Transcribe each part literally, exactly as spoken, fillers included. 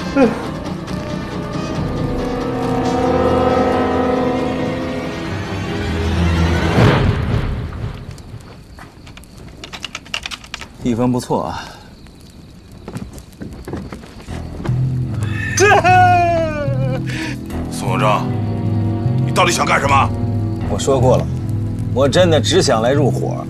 地方不错啊。 宋永正，你到底想干什么？ 我说过了，我真的只想来入伙。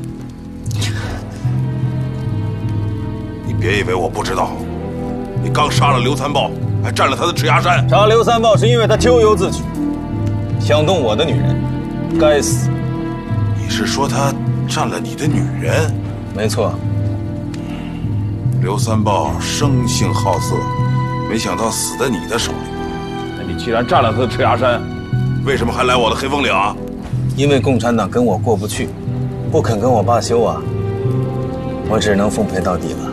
你别以为我不知道，你刚杀了刘三豹，还占了他的赤崖山。 杀刘三豹是因为他咎由自取，想动我的女人，该死。 你是说他占了你的女人？ 没错。 刘三豹生性好色，没想到死在你的手里。那你既然占了他的赤崖山，为什么还来我的黑风岭啊？ 因为共产党跟我过不去，不肯跟我罢休啊，我只能奉陪到底了。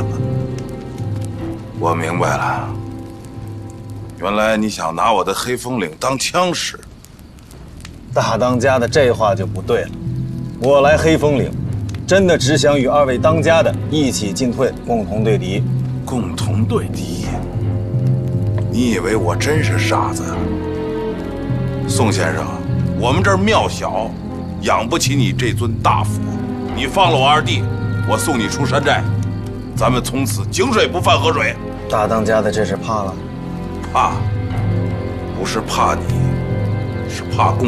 我明白了，原来你想拿我的黑风岭当枪使。 大当家的这话就不对了，我来黑风岭，真的只想与二位当家的一起进退，共同对敌。 共同对敌？你以为我真是傻子？宋先生，我们这儿庙小，养不起你这尊大佛。你放了我二弟，我送你出山寨，咱们从此井水不犯河水。 大当家的这是怕了？ 怕？不是怕你，是怕共